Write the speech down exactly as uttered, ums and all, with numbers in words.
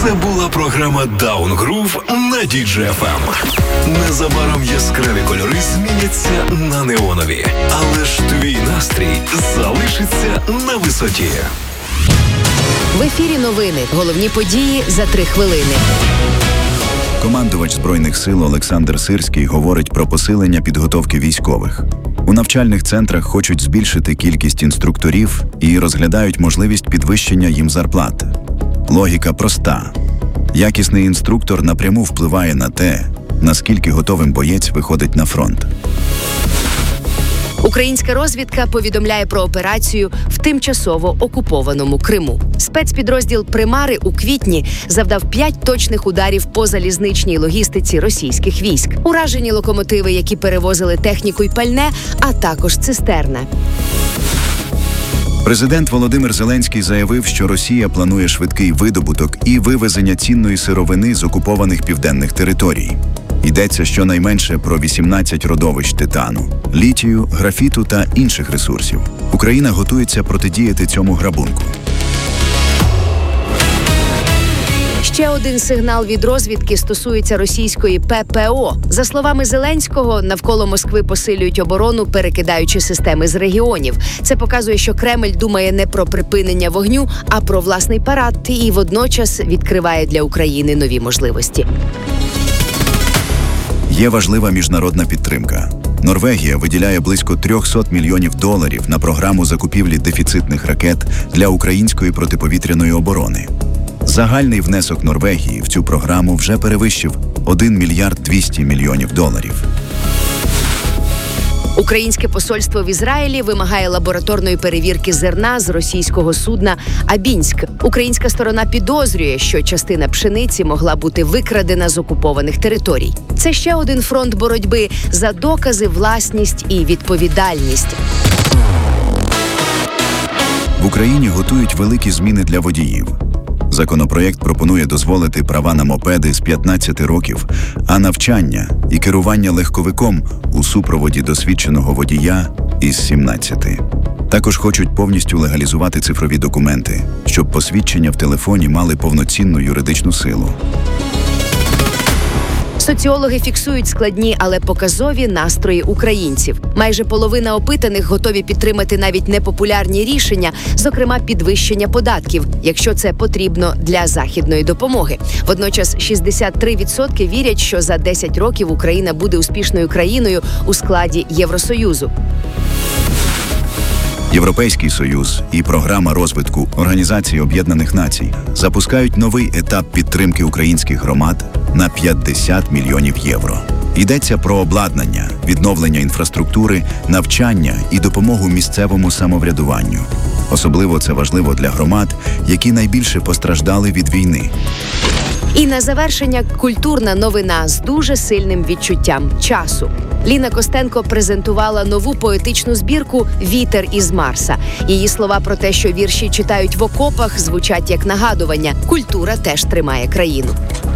Це була програма Down Groove на ді джей еф ем. Незабаром яскраві кольори зміняться на неонові, але ж твій настрій залишиться на висоті. В ефірі новини. Головні події за три хвилини. Командувач Збройних сил Олександр Сирський говорить про посилення підготовки військових. У навчальних центрах хочуть збільшити кількість інструкторів і розглядають можливість підвищення їм зарплат. Логіка проста. Якісний інструктор напряму впливає на те, наскільки готовим боєць виходить на фронт. Українська розвідка повідомляє про операцію в тимчасово окупованому Криму. Спецпідрозділ «Примари» у квітні завдав п'ять точних ударів по залізничній логістиці російських військ. Уражені локомотиви, які перевозили техніку й пальне, а також цистерна. Президент Володимир Зеленський заявив, що Росія планує швидкий видобуток і вивезення цінної сировини з окупованих південних територій. Йдеться щонайменше про вісімнадцять родовищ титану, літію, графіту та інших ресурсів. Україна готується протидіяти цьому грабунку. Ще один сигнал від розвідки стосується російської пе пе о. За словами Зеленського, навколо Москви посилюють оборону, перекидаючи системи з регіонів. Це показує, що Кремль думає не про припинення вогню, а про власний парад і водночас відкриває для України нові можливості. Є важлива міжнародна підтримка. Норвегія виділяє близько триста мільйонів доларів на програму закупівлі дефіцитних ракет для української протиповітряної оборони. Загальний внесок Норвегії в цю програму вже перевищив один мільярд двісті мільйонів доларів. Українське посольство в Ізраїлі вимагає лабораторної перевірки зерна з російського судна «Абінськ». Українська сторона підозрює, що частина пшениці могла бути викрадена з окупованих територій. Це ще один фронт боротьби за докази, власність і відповідальність. В Україні готують великі зміни для водіїв. Законопроєкт пропонує дозволити права на мопеди з п'ятнадцяти років, а навчання і керування легковиком у супроводі досвідченого водія із сімнадцяти. Також хочуть повністю легалізувати цифрові документи, щоб посвідчення в телефоні мали повноцінну юридичну силу. Соціологи фіксують складні, але показові настрої українців. Майже половина опитаних готові підтримати навіть непопулярні рішення, зокрема підвищення податків, якщо це потрібно для західної допомоги. Водночас шістдесят три відсотки вірять, що за десять років Україна буде успішною країною у складі Євросоюзу. Європейський Союз і програма розвитку Організації Об'єднаних Націй запускають новий етап підтримки українських громад на п'ятдесят мільйонів євро. Йдеться про обладнання, відновлення інфраструктури, навчання і допомогу місцевому самоврядуванню. Особливо це важливо для громад, які найбільше постраждали від війни. І на завершення культурна новина з дуже сильним відчуттям часу. Ліна Костенко презентувала нову поетичну збірку «Вітер із Марса». Її слова про те, що вірші читають в окопах, звучать як нагадування. Культура теж тримає країну.